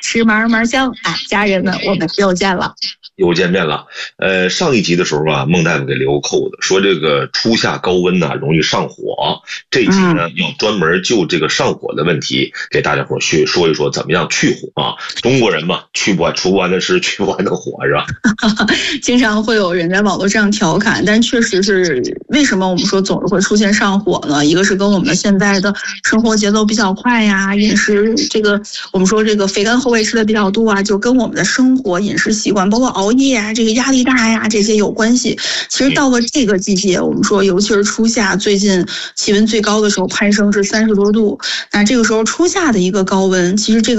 吃嘛嘛香。家人们，我们又见了。 又见面了。上一集的时候啊，孟大夫给留个扣子，说这个初夏高温呢容易上火。这集呢要专门就这个上火的问题给大家伙去说一说怎么样去火啊。中国人嘛，除不完的湿，去不完的火，是吧？ 经常会有人在网络上调侃，但确实是为什么我们说总是会出现上火呢？一个是跟我们现在的生活节奏比较快呀，饮食这个我们说这个肥甘厚味吃的比较多啊，就跟我们的生活饮食习惯，包括熬夜啊，这个压力大呀，这些有关系。其实到了这个季节，我们说尤其是初夏，最近气温最高的时候攀升至30多度，那这个时候初夏的一个高温，其实这个